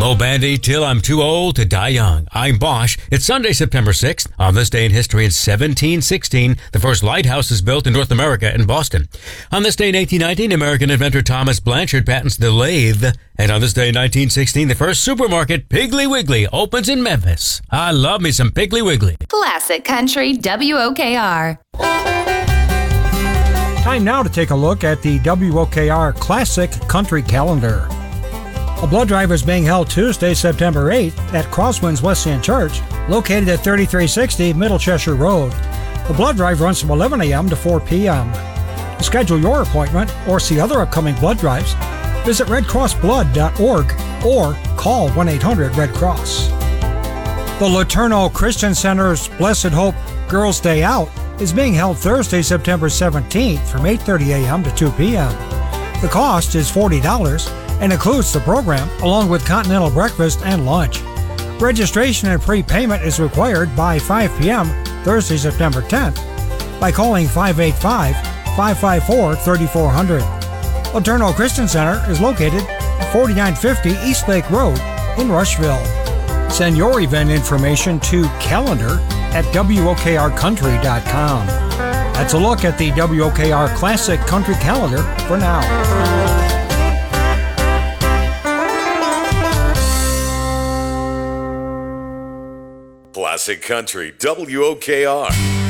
Low Bandy Till I'm Too Old to Die Young. I'm Bosch. It's Sunday, September 6th. On this day in history in 1716, the first lighthouse is built in North America in Boston. On this day in 1819, American inventor Thomas Blanchard patents the lathe. And on this day in 1916, the first supermarket, Piggly Wiggly, opens in Memphis. I love me some Piggly Wiggly. Classic Country WOKR. Time now to take a look at the WOKR Classic Country Calendar. A blood drive is being held Tuesday, September 8th at Crosswinds Wesleyan Church, located at 3360 Middle Cheshire Road. The blood drive runs from 11 a.m. to 4 p.m. To schedule your appointment or see other upcoming blood drives, visit redcrossblood.org or call 1-800-RED-CROSS. The Laterno Christian Center's Blessed Hope Girls' Day Out is being held Thursday, September 17th from 8:30 a.m. to 2 p.m. The cost is $40 and includes the program along with continental breakfast and lunch. Registration and prepayment is required by 5 p.m. Thursday, September 10th by calling 585-554-3400. Laterno Christian Center is located at 4950 East Lake Road in Rushville. Send your event information to calendar@wokrcountry.com. That's a look at the WOKR Classic Country Calendar for now. Classic Country WOKR.